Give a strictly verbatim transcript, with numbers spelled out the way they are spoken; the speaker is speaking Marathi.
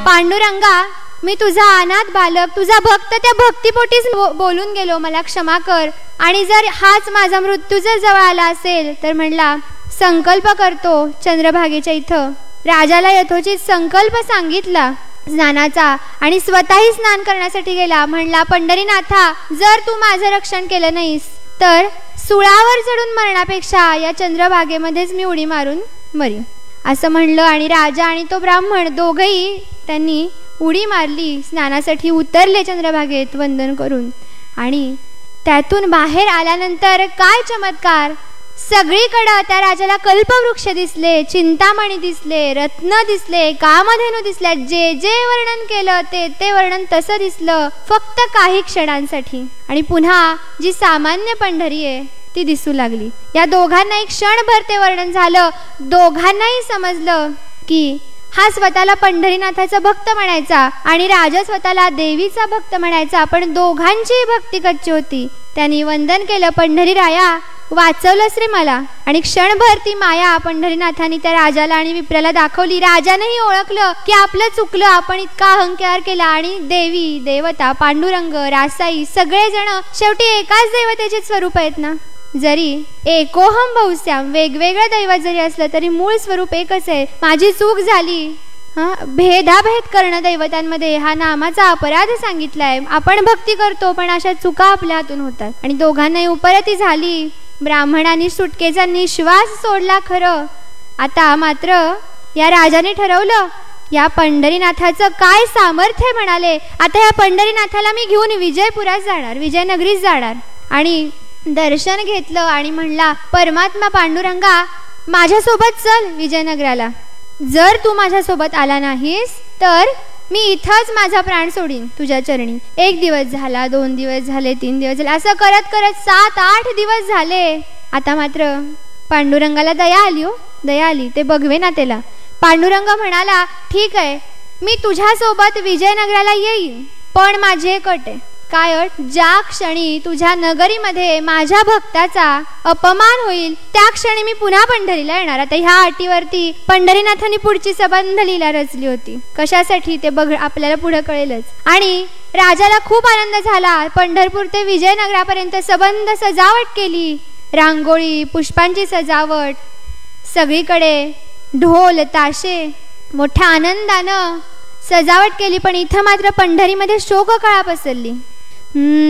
पांडुरंगा, मी तुझा अनाथ बालक, तुझा भक्त, त्या भक्तीपोटीच बोलून गेलो, मला क्षमा कर. आणि जर हाच माझा मृत्यू जर जवळ आला असेल तर म्हणला संकल्प करतो चंद्रभागेच्या इथं. राजाला यथोचित संकल्प सांगितला स्नानाचा आणि स्वतःही स्नान करण्यासाठी गेला. म्हणला पंढरीनाथा, जर तू माझं रक्षण केलं नाहीस तर सुळावर चढून मरण्यापेक्षा या चंद्रभागेमध्येच मी उडी मारून मरीन असं म्हणलं. आणि राजा आणि तो ब्राह्मण दोघंही त्यांनी उडी मारली, स्नानासाठी उतरले चंद्रभागेत वंदन करून. आणि त्यातून बाहेर आल्यानंतर काय चमत्कार, सगळीकडे त्या राजाला कल्पवृक्ष दिसले, चिंतामणी दिसले, रत्न दिसले, कामधेनू दिसल्या. जे जे वर्णन केलं ते ते वर्णन तसं दिसलं फक्त काही क्षणांसाठी. आणि पुन्हा जी सामान्य पंढरी आहे ती दिसू लागली. या दोघांना एक क्षणभर ते वर्णन झालं. दोघांनाही समजलं की हा स्वतःला पंढरीनाथाचा भक्त म्हणायचा आणि राजा स्वतःला देवीचा भक्त म्हणायचा, पण दोघांची भक्ती कच्ची होती. त्यांनी वंदन केलं, पंढरीराया वाचवलंस रे मला. आणि क्षणभर ती माया पंढरीनाथांनी त्या राजाला आणि विप्राला दाखवली. राजानेही ओळखलं की आपलं चुकलं, आपण इतका अहंकार केला. आणि देवी, देवता, पांडुरंग, रासाई सगळेजण शेवटी एकाच देवतेचे स्वरूप आहेत ना. जरी एकोहम बहुश्याम, वेगवेगळं दैवत जरी असलं तरी मूळ स्वरूप एकच आहे. माझी चूक झाली, हा भेदाभेद करणं दैवतांमध्ये हा नामाचा अपराध सांगितलाय. आपण भक्ती करतो पण अशा चुका आपल्या हातून होतात. आणि दोघांनाही उपरती झाली. ब्राह्मणांनी सुटकेचा निश्वास सोडला खरं. आता मात्र या राजाने ठरवलं या पंढरीनाथाचं काय सामर्थ्य म्हणाले. आता या पंढरीनाथाला मी घेऊन विजयपुरात जाणार, विजयनगरीत जाणार. आणि दर्शन घेतलं आणि म्हणला परमात्मा पांडुरंगा, माझ्यासोबत चल विजयनगराला. जर तू माझ्यासोबत आला नाहीस तर मी इथंच माझा प्राण सोडीन तुझ्या चरणी. एक दिवस झाला, दोन दिवस झाले, तीन दिवस झाले, असं करत करत सात आठ दिवस झाले. आता मात्र पांडुरंगाला दया आली. हो दया आली, ते बघवे ना त्याला. पांडुरंग म्हणाला ठीक आहे, मी तुझ्यासोबत विजयनगराला येईन, पण माझी एक अट आहे. काय अट? ज्या क्षणी तुझ्या नगरीमध्ये माझ्या भक्ताचा अपमान होईल त्या क्षणी मी पुन्हा पंढरीला येणार. आता ह्या अटीवरती पंढरीनाथांनी पुढची संबंध लीला रचली होती. कशासाठी ते बघ, आपल्याला पुढे कळेलच. आणि राजाला खूप आनंद झाला. पंढरपूर ते विजयनगरापर्यंत संबंध सजावट केली, रांगोळी, पुष्पांची सजावट, सगळीकडे ढोल ताशे, मोठ्या आनंदानं सजावट केली. पण इथं मात्र पंढरीमध्ये शोककळा पसरली.